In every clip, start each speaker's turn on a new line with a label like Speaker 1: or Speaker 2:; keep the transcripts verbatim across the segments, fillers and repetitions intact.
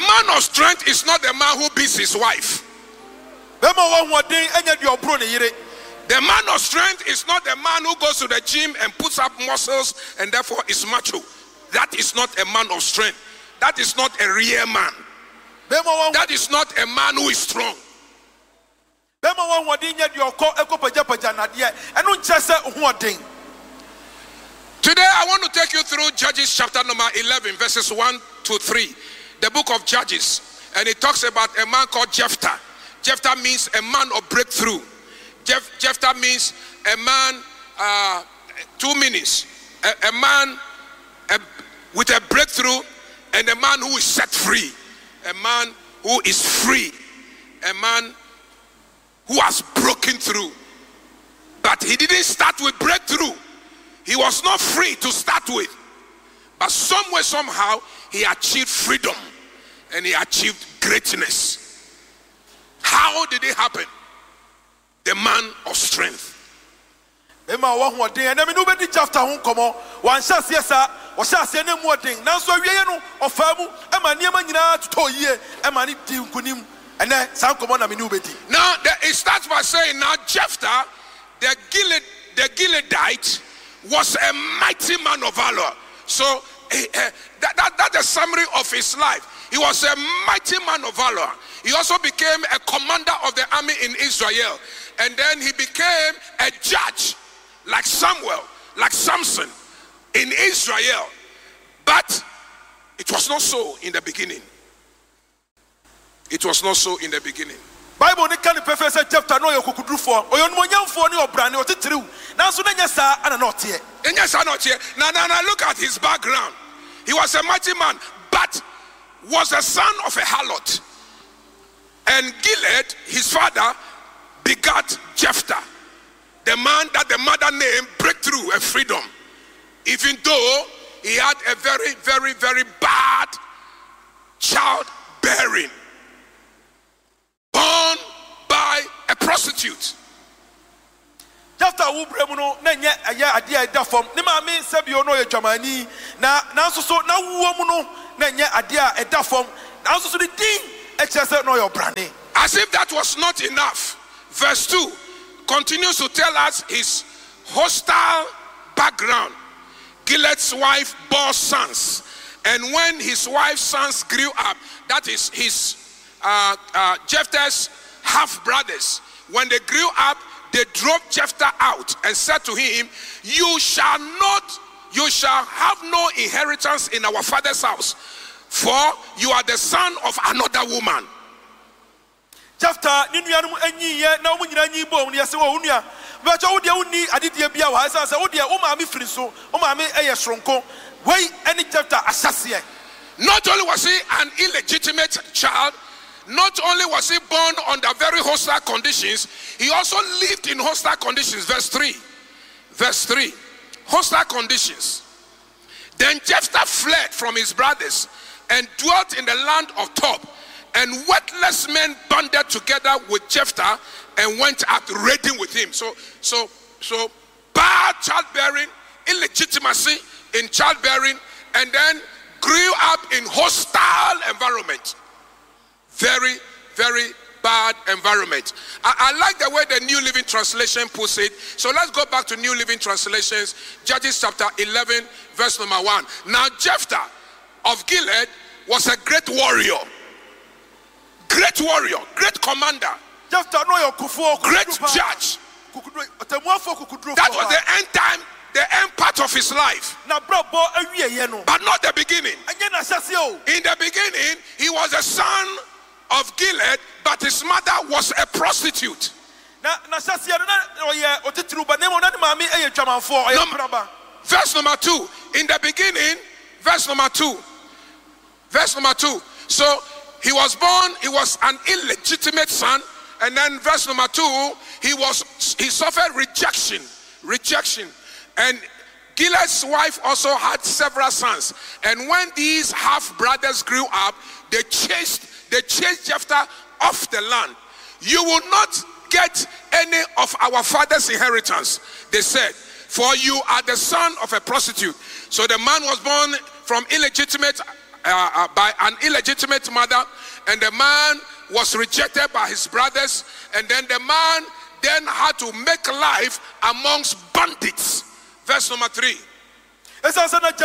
Speaker 1: man of strength is not the man who beats his wife. The man of strength is not the man who goes to the gym and puts up muscles and therefore is macho. That is not a man of strength. That is not a real man. That is not a man who is strong. Today I want to take you through Judges chapter number eleven, verses one to three. The book of Judges. And it talks about a man called Jephthah. Jephthah means a man of breakthrough. Jeph- Jephthah means a man, uh, two meanings. A, a man a, with a breakthrough and a man who is set free. A man who is free. A man who has broken through. But he didn't start with breakthrough. He was not free to start with. But somewhere, somehow, he achieved freedom. And he achieved greatness. How did it happen? The man of strength. Now it starts by saying, now Jephthah, the Gilead, the Gileadite, was a mighty man of valor. So uh, uh, that, that, that's a summary of his life. He was a mighty man of valor. He also became a commander of the army in Israel. And then he became a judge, like Samuel, like Samson, in Israel. But it was not so in the beginning. It was not so in the beginning.
Speaker 2: Bible ne kan perfect say Jephthah no yokukudrufo oyonmonyamfo ne obrane oteterew nanso na nyesa ana na ote
Speaker 1: nyesa na ote na na na look at his background. He was a mighty man, but was a son of a harlot. And Gilead, his father, begat Jephthah, the man that the mother named breakthrough and freedom, even though he had a very very very bad childbearing, born by a prostitute.
Speaker 2: Jephthah wo bremu no na nye aya ade a da fam ne ma me sabio no ye twamani na nanso so na wo mu no na nye ade a da fam nanso so the din e chese no your brane.
Speaker 1: As if that was not enough, verse two continues to tell us his hostile background. Gilead's wife bore sons, and when his wife's sons grew up, that is his uh, uh, Jephthah's half brothers, when they grew up, they drove Jephthah out and said to him, you shall not, you shall have no inheritance in our father's house, for you are the son of another woman.
Speaker 2: Jephthah ni nuanum anyi ye na omu nyina nyi bom ne yese wo unua ba cho wo de unni adedie bia wa asa sa wo de wo ma me firi so wo ma me eye soronko wei any Jephthah asase.
Speaker 1: Not only was he an illegitimate child, not only was he born under very hostile conditions, he also lived in hostile conditions. Verse three. Verse three. Hostile conditions. Then Jephthah fled from his brothers and dwelt in the land of Tob. And worthless men banded together with Jephthah and went out raiding with him. So, so, so bad childbearing, illegitimacy in childbearing, and then grew up in hostile environment. Very, very bad environment. I, I like the way the New Living Translation puts it. So let's go back to New Living Translations, Judges chapter eleven, verse number one. Now Jephthah of Gilead was a great warrior. Great warrior, great commander, great judge. That was the end time, the end part of his life. But not the beginning. In the beginning, he was a son of Gilead, but his mother was a prostitute. Number, verse number two. In the beginning, verse number two. Verse number two. So he was born, he was an illegitimate son, and then verse number two, he was he suffered rejection, rejection. And Gilead's wife also had several sons. And when these half brothers grew up, they chased they chased Jephthah off the land. You will not get any of our father's inheritance, they said, for you are the son of a prostitute. So the man was born from illegitimate uh, uh, by an illegitimate mother, and the man was rejected by his brothers, and then the man then had to make life amongst bandits. Verse number three. So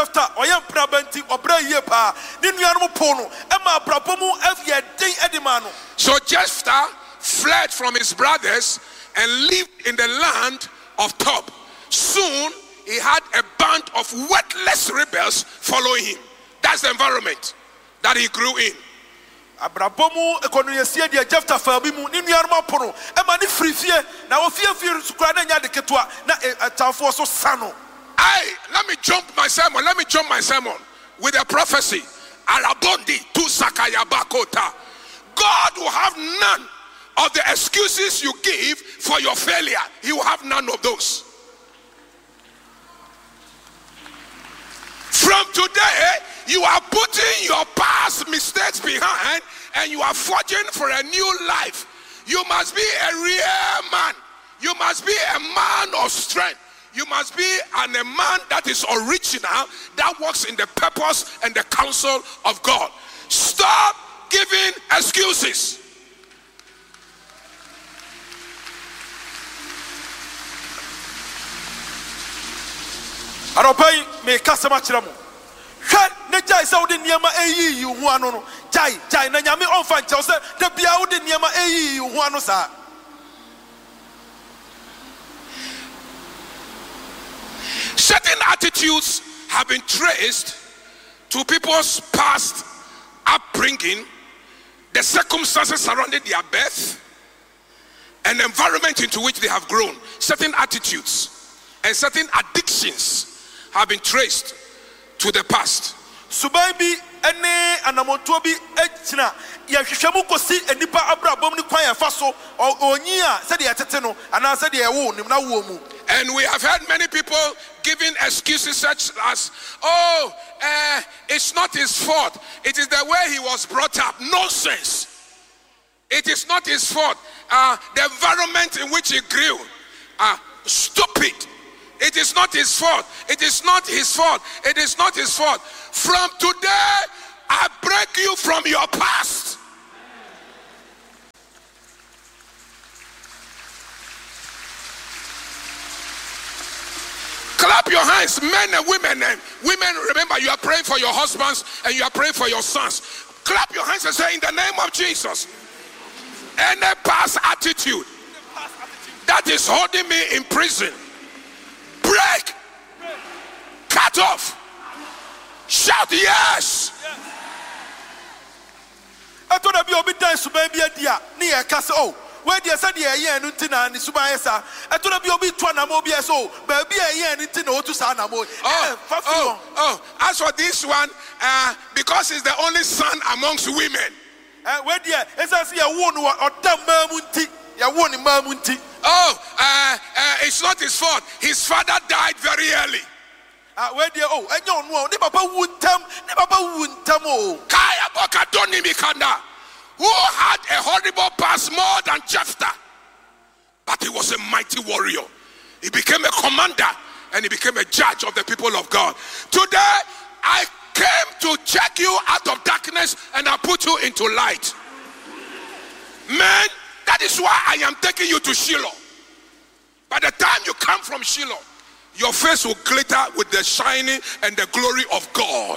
Speaker 1: Jephthah fled from his brothers and lived in the land of Tob. Soon he had a band of worthless rebels following him. That's the environment that he grew in.
Speaker 2: Abrabomu ekonoyesie dia Jephthah fabi mu ni nuaruma pono e ma ni frifie na ofie fie sukura na nya de ketua na atafo so sano.
Speaker 1: I let me jump my sermon. Let me jump my sermon with a prophecy. Arabondi tu sakayabakota. God will have none of the excuses you give for your failure. He will have none of those. From today, you are putting your past mistakes behind and you are forging for a new life. You must be a real man. You must be a man of strength. You must be an, a man that is original, that works in the purpose and the counsel of God. Stop giving excuses.
Speaker 2: Aropai me kasama chiramu. Hwe ne jai sa wode niema eyi yi ho ano no. Jai jai na nyame onfa nche se de bia wode niema eyi yi ho ano sa.
Speaker 1: Certain attitudes have been traced to people's past upbringing, the circumstances surrounding their birth, and the environment into which they have grown. Certain attitudes and certain addictions have been traced to the past.
Speaker 2: Subabi ene anamonto bi echina ya hwehwemu kosi enipa abrabom ni kwan ya faso onyi a se de yetete no ana se de ewo nim na wo mu.
Speaker 1: And we have heard many people giving excuses such as, oh, uh, it's not his fault. It is the way he was brought up. Nonsense. It is not his fault. Uh, the environment in which he grew. Uh, stupid. It is not his fault. It is not his fault. It is not his fault. From today, I break you from your past. Clap your hands, men and women. And women, remember, you are praying for your husbands and you are praying for your sons. Clap your hands and say, in the name of Jesus, any past attitude that is holding me in prison, break, cut off, shout yes.
Speaker 2: I told you obi dance baby dia ni e kase oh we dia say dia ye enu ntina ni suban esa I told you obi to na mo bi eso baby ye enu ntina otu sa na mo.
Speaker 1: Oh, oh, oh, as for this one, uh, because he's the only son amongst women.
Speaker 2: Eh we dia esa say ya wo no odam mamu nti ya wo ni mamu nti.
Speaker 1: Oh, uh, uh, it's not his fault. His father died very early.
Speaker 2: Ah, where dia oh, enyo no, ni papa wuntam, ni papa wuntam oh.
Speaker 1: Kaya boka doni mikanda, who had a horrible past more than Jephthah, but he was a mighty warrior. He became a commander and he became a judge of the people of God. Today, I came to check you out of darkness and I put you into light. Man, that is why I am taking you to Shiloh. By the time you come from Shiloh, your face will glitter with the shining and the glory of God.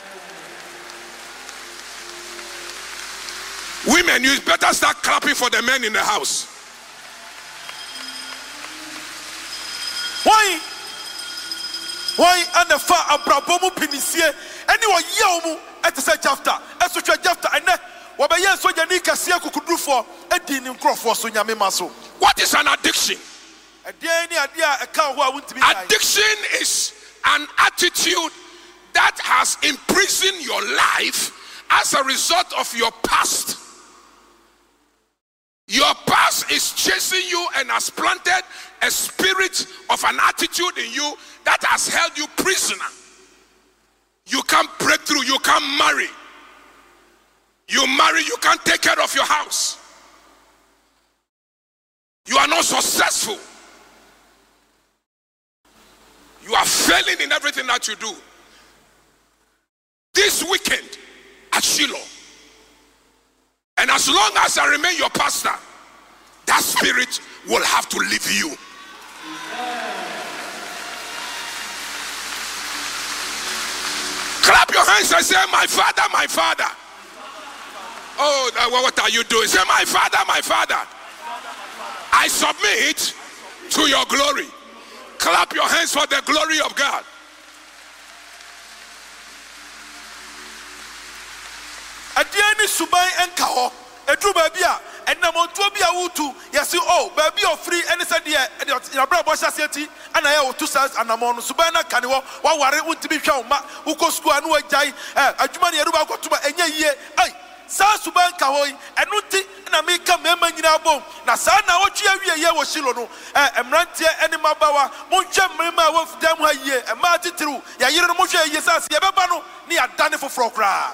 Speaker 1: Women, you better start clapping for the men in the house.
Speaker 2: Why? Why and the far abrabomu pinisie anyone yomu at the say Jephthah as to Jephthah and what by yes so yanika sia kukudu for a din in crop for so nyame maso.
Speaker 1: What is an addiction? Addiction is an attitude that has imprisoned your life as a result of your past. Your past is chasing you and has planted a spirit of an attitude in you that has held you prisoner. You can't break through, you can't marry. You marry, you can't take care of your house. You are not successful. You are failing in everything that you do. This weekend, Shiloh. And as long as I remain your pastor, that spirit will have to leave you. Clap your hands and say, my father, my father. Oh, what are you doing? Say, my father, my father. I submit to your glory. Clap your hands for the glory of God.
Speaker 2: Adiani subai enkaho. Edru babia. Edna montuobi awutu. Yasi oh baby of free any said ya yabra bosha seti ana ya two sides anamon subai na kaniwo wa ware untibi hwa ma uko school anu ajai eh adwuma ne yeruba akotuma enye yie ai sa subai enkaho yi enu ti na me ka mema nyina bom na sa na otwe awie ye wo Shilo no eh emrantie eni mabawa monhwe mrema wo fdam ha yie e ma titiru ya yire no monhwe yie sa se ye beba no ne ya dane foforo kra.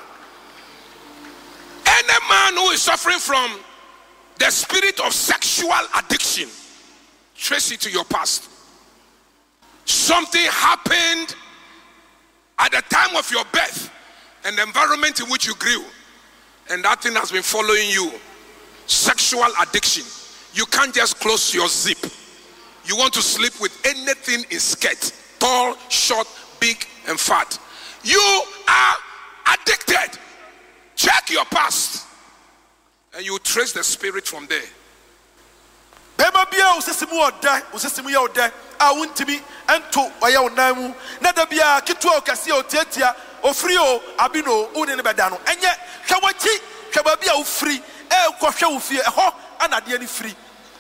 Speaker 1: Any man who is suffering from the spirit of sexual addiction, trace it to your past. Something happened at the time of your birth and the environment in which you grew, and that thing has been following you. Sexual addiction. You can't just close your zip. You want to sleep with anything in skirt, tall, short, big, and fat. You are addicted. Check your past, and you trace the spirit from there.
Speaker 2: Bema bia usesimu oda, usesimu ya oda, a untimi ento oya onamu. Nada bia kitu okasi otetia, ofrio abino une ne bedano. Enye hwawachi, hwa bia ufri, e kwahwe ufie, eho anade ni free.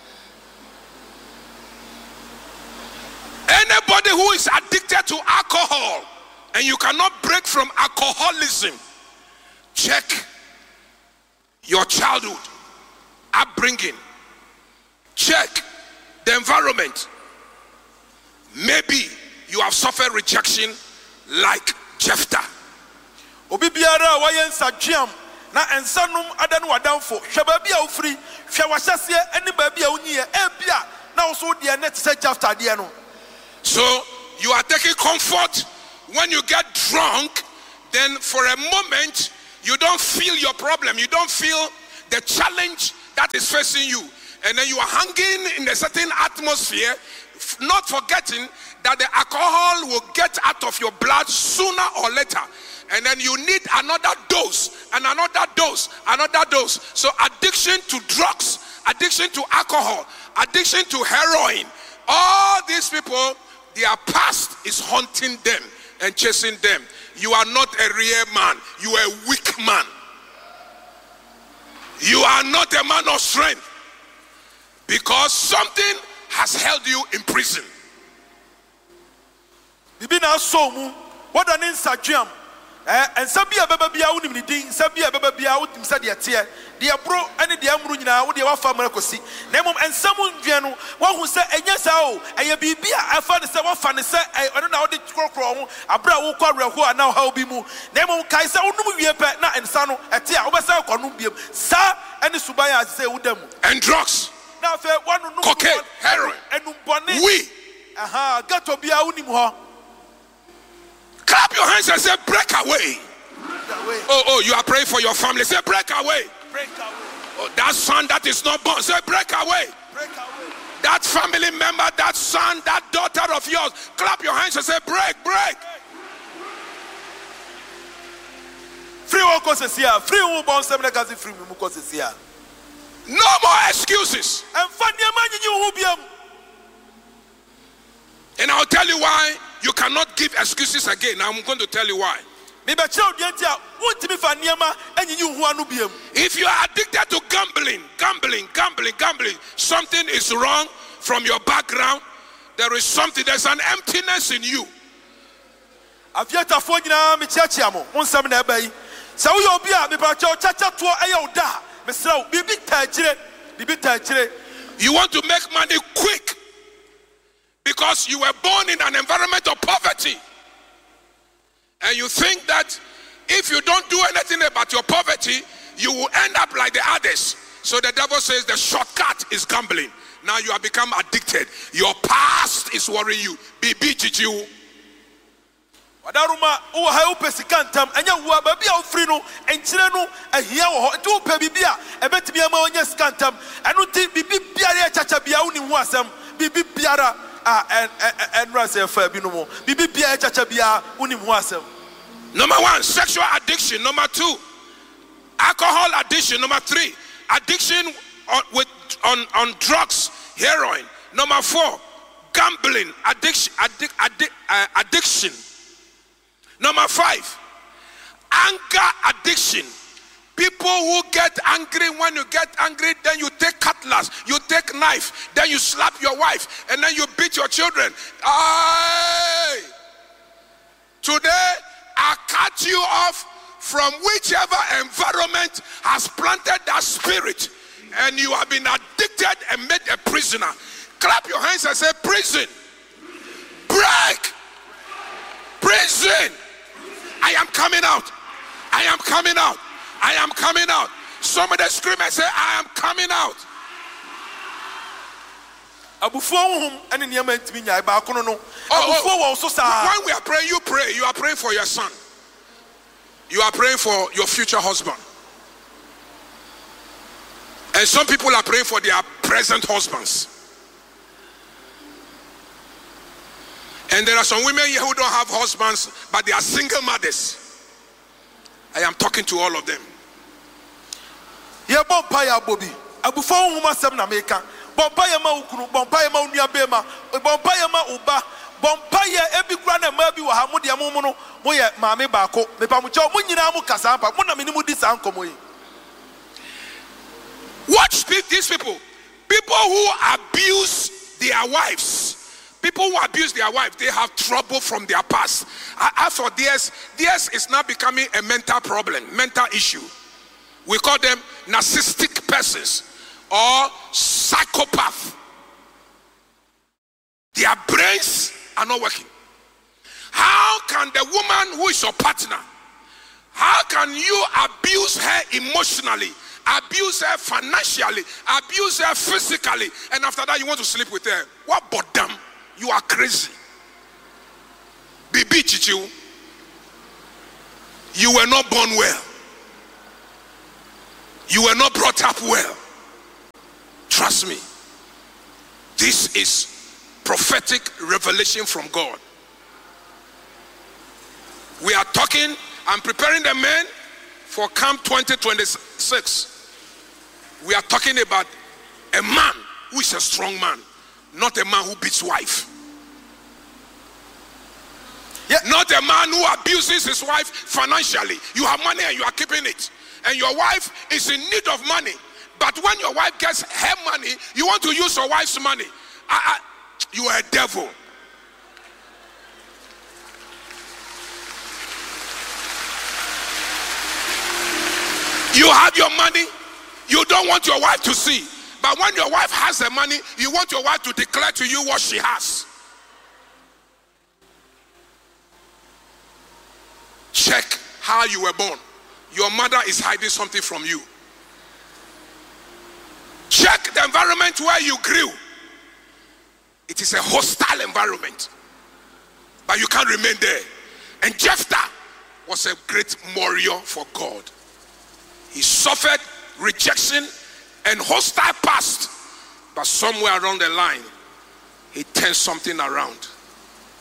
Speaker 1: Anybody who is addicted to alcohol and you cannot break from alcoholism, check your childhood, upbringing. Check the environment. Maybe you have suffered rejection like Jephthah.
Speaker 2: Obi biara wa yen sadwam na ensanum adanu adamfo hwe ba bia ofri hwe wahyasie eni ba bia onyiye e bia na wo so de net se Jephthah de no.
Speaker 1: So you are taking comfort when you get drunk, then for a moment you don't feel your problem. You don't feel the challenge that is facing you. And then you are hanging in a certain atmosphere, not forgetting that the alcohol will get out of your blood sooner or later. And then you need another dose, and another dose, another dose. So addiction to drugs, addiction to alcohol, addiction to heroin, all these people, their past is haunting them and chasing them. You are not a real man. You are a weak man. You are not a man of strength because something has held you in prison.
Speaker 2: Bibi na so mu wada ne nsadwam eh ensa bia baba bia wonim ni din ensa bia baba bia wotim sa de te de bro ane de amru nyina wo de wafa mara kosi na mom ensa mu ndwe no wo hu se enya sa o eye bibia afa ne se wafa ne se ono na wo de krokro ho abra wo kwa reho ana ha obi mu na mom kai se onum wie pe na ensa no ete a wo be sa konum biem sa ane suban a se wudam
Speaker 1: And drugs,
Speaker 2: na fe wonu no
Speaker 1: cocaine, heroin,
Speaker 2: enum bone
Speaker 1: we.
Speaker 2: aha gato bia wonim ho.
Speaker 1: Clap your hands and say, break away. Oh, oh, you are praying for your family. Say, break away.
Speaker 2: Break away.
Speaker 1: Oh, that son that is not born. Say, break away.
Speaker 2: Break away.
Speaker 1: That family member, that son, that daughter of yours. Clap your hands and say, break, break.
Speaker 2: Free one causes here. Free one born seven causes free one causes here.
Speaker 1: No more excuses.
Speaker 2: And funny man you will be.
Speaker 1: And I'll tell you why you cannot give excuses again. I'm going to tell you why. If you are addicted to gambling, gambling, gambling, gambling, something is wrong from your background. There is something, there's an emptiness in you. You want to make money quick because you were born in an environment of poverty. And you think that if you don't do anything about your poverty, you will end up like the others. So the devil says the shortcut is gambling. Now you have become addicted. Your past is worrying you. B B G G.
Speaker 2: Wadaruma uwa ha upe sikantam anya uwa baby a free no enkyire no ahia wo ho nti upe bibia ebetimi ama onye sikantam enu ti bibi biara chacha bia uni ho asem bibi biara a enra se fa bi no mo bibi biara chacha bia uni ho asem.
Speaker 1: Number one, sexual addiction. Number two, alcohol addiction. Number three, addiction on, with on, on drugs, heroin. Number four, gambling addiction. Addic, addic, uh, addiction. Number five, anger addiction. People who get angry, when you get angry, then you take cutlass, you take knife, then you slap your wife, and then you beat your children. Aye. Today, I cut you off from whichever environment has planted that spirit, and you have been addicted and made a prisoner. Clap your hands and say, prison, break, prison. I am coming out. I am coming out. I am coming out. Somebody scream and say, I am coming out.
Speaker 2: Oh, oh.
Speaker 1: When we are praying, you pray. You are praying for your son. You are praying for your future husband. And some people are praying for their present husbands. And there are some women here who don't have husbands, but they are single mothers. I am talking to all of them.
Speaker 2: Yeah, Bompaya Bobby. Abufo Huma Semna Meka. Bompaya Maukunu, Bompaya Maunia Bema, Bompaya Mauba, Bompaya Ebigrana Mabi Wahamudia Momono, Moya Mame Bako, the Pamucho, Muninamu Casapa, Muna Minimudi Sankomoy.
Speaker 1: Watch these people. People who abuse their wives. People who abuse their wives, they have trouble from their past. As for theirs, theirs is now becoming a mental problem, mental issue. We call them narcissistic persons or psychopath. Their brains are not working. How can the woman who is your partner, how can you abuse her emotionally, abuse her financially, abuse her physically, and after that you want to sleep with her? What bottom? You are crazy. Bibi Chichu, you were not born well. You were not brought up well. Trust me. This is prophetic revelation from God. We are talking, I'm preparing the men for Camp twenty twenty-six. We are talking about a man who is a strong man. Not a man who beats wife. Yeah. Not a man who abuses his wife financially. You have money and you are keeping it. And your wife is in need of money. But when your wife gets her money, you want to use your wife's money. I, I, you are a devil. You have your money. You don't want your wife to see. But when your wife has the money, you want your wife to declare to you what she has. Check how you were born. Your mother is hiding something from you. Check the environment where you grew. It is a hostile environment. But you can't remain there. And Jephthah was a great warrior for God. He suffered rejection and hostile past, but somewhere along the line he turned something around.